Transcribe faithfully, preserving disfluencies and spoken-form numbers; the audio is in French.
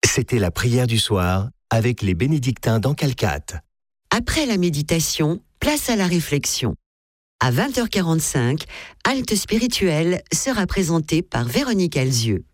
C'était la prière du soir avec les bénédictins d'Encalcate. Après la méditation, place à la réflexion. À vingt heures quarante-cinq, Halte spirituelle sera présentée par Véronique Alzieux.